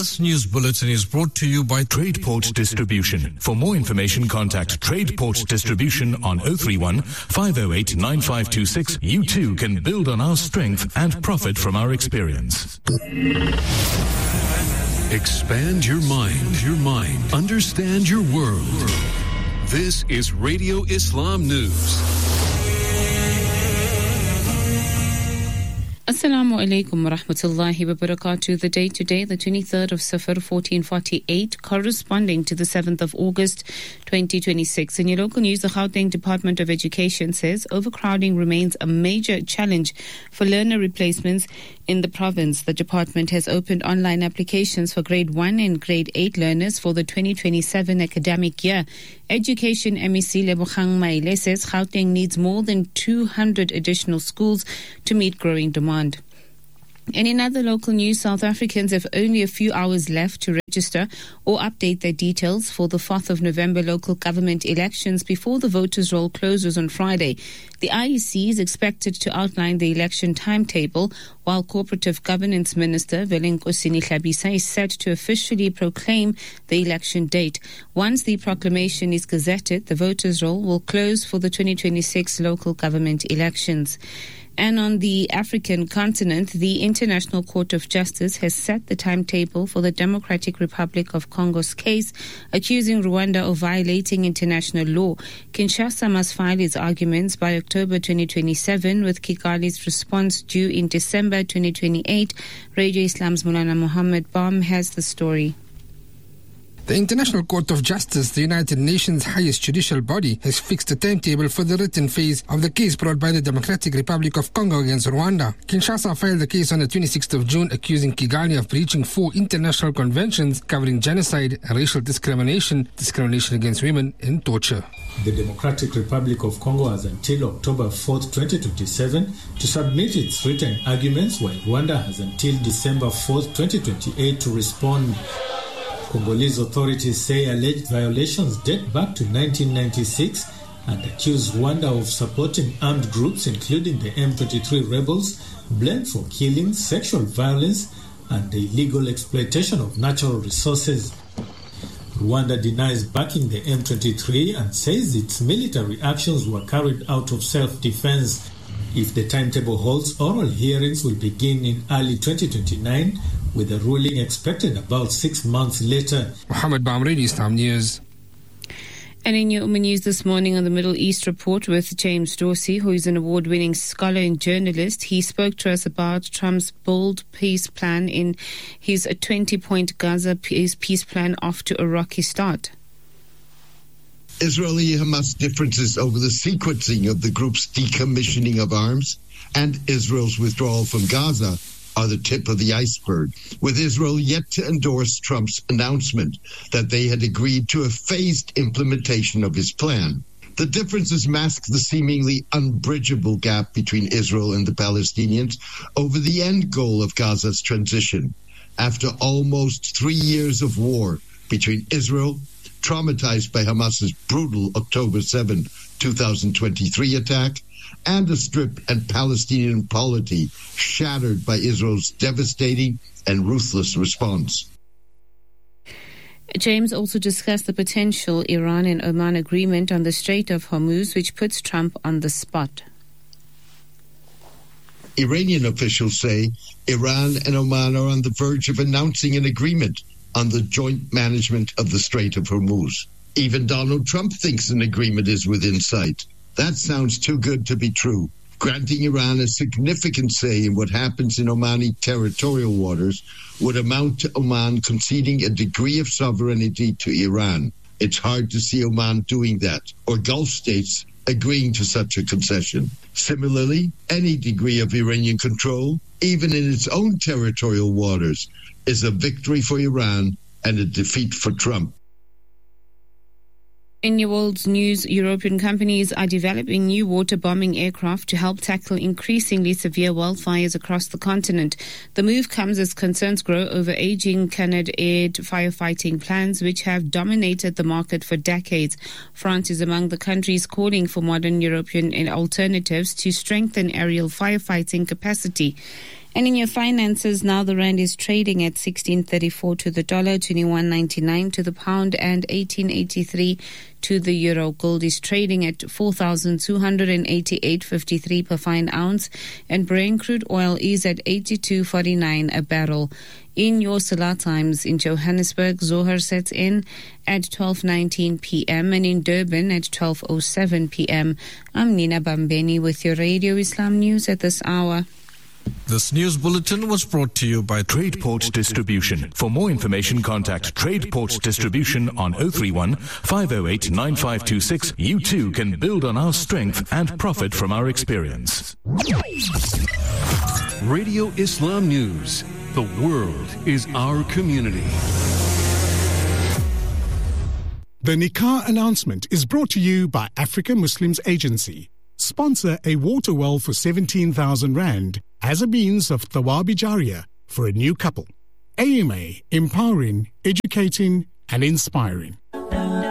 This news bulletin is brought to you by TradePort Distribution. For more information, contact TradePort Distribution on 031 508 9526. You too can build on our strength and profit from our experience. Expand your mind. Understand your world. This is Radio Islam News. Assalamu alaikum wa rahmatullahi wa barakatuh. The date today, the 23rd of Safar 1448, corresponding to the 7th of August 2026. In your local news, the Gauteng Department of Education says overcrowding remains a major challenge for learner replacements in the province. The department has opened online applications for grade 1 and grade 8 learners for the 2027 academic year. Education MEC Lebogang Maile says Gauteng needs more than 200 additional schools to meet growing demand. And in other local news, South Africans have only a few hours left to register or update their details for the 4th of November local government elections before the voters' roll closes on Friday. The IEC is expected to outline the election timetable, while Cooperative Governance Minister Velengosini Hlabisa is set to officially proclaim the election date. Once the proclamation is gazetted, the voters' roll will close for the 2026 local government elections. And on the African continent, the International Court of Justice has set the timetable for the Democratic Republic of Congo's case, accusing Rwanda of violating international law. Kinshasa must file its arguments by October 2027, with Kigali's response due in December 2028. Radio Islam's Mulana Mohammed Bam has the story. The International Court of Justice, the United Nations' highest judicial body, has fixed a timetable for the written phase of the case brought by the Democratic Republic of Congo against Rwanda. Kinshasa filed the case on the 26th of June, accusing Kigali of breaching 4 international conventions covering genocide, racial discrimination, discrimination against women, and torture. The Democratic Republic of Congo has until October 4th, 2027 to submit its written arguments, while Rwanda has until December 4th, 2028 to respond. Congolese authorities say alleged violations date back to 1996 and accuse Rwanda of supporting armed groups, including the M23 rebels, blamed for killings, sexual violence, and the illegal exploitation of natural resources. Rwanda denies backing the M23 and says its military actions were carried out of self-defense. If the timetable holds, oral hearings will begin in early 2029, with a ruling expected about 6 months later. Mohammed Bam, Radio Islam News. And in your news this morning on the Middle East Report with James Dorsey, who is an award-winning scholar and journalist, he spoke to us about Trump's bold peace plan in his 20-point Gaza peace plan off to a rocky start. Israeli-Hamas differences over the sequencing of the group's decommissioning of arms and Israel's withdrawal from Gaza are the tip of the iceberg, with Israel yet to endorse Trump's announcement that they had agreed to a phased implementation of his plan. The differences mask the seemingly unbridgeable gap between Israel and the Palestinians over the end goal of Gaza's transition. After almost 3 years of war between Israel, traumatized by Hamas's brutal October 7, 2023 attack, and a Strip and Palestinian polity shattered by Israel's devastating and ruthless response. James also discussed the potential Iran and Oman agreement on the Strait of Hormuz, which puts Trump on the spot. Iranian officials say Iran and Oman are on the verge of announcing an agreement on the joint management of the Strait of Hormuz. Even Donald Trump thinks an agreement is within sight. That sounds too good to be true. Granting Iran a significant say in what happens in Omani territorial waters would amount to Oman conceding a degree of sovereignty to Iran. It's hard to see Oman doing that, or Gulf states agreeing to such a concession. Similarly, any degree of Iranian control, even in its own territorial waters, is a victory for Iran and a defeat for Trump. In your world news, European companies are developing new water-bombing aircraft to help tackle increasingly severe wildfires across the continent. The move comes as concerns grow over aging Canadair firefighting plans, which have dominated the market for decades. France is among the countries calling for modern European alternatives to strengthen aerial firefighting capacity. And in your finances, now the rand is trading at 16.34 to the dollar, 21.99 to the pound, and 18.83 to the euro. Gold is trading at 4,288.53 per fine ounce, and Brent crude oil is at 82.49 a barrel. In your Salah times, in Johannesburg, Zohar sets in at 12:19 p.m. and in Durban at 12:07 p.m. I'm Nina Bambeni with your Radio Islam News at this hour. This news bulletin was brought to you by TradePort Distribution. For more information, contact TradePort Distribution on 031 508 9526. You too can build on our strength and profit from our experience. Radio Islam News. The world is our community. The Nikah announcement is brought to you by Africa Muslims Agency. Sponsor a water well for 17,000 Rand as a means of Thawabi Jariyah for a new couple. AMA, empowering, educating and inspiring.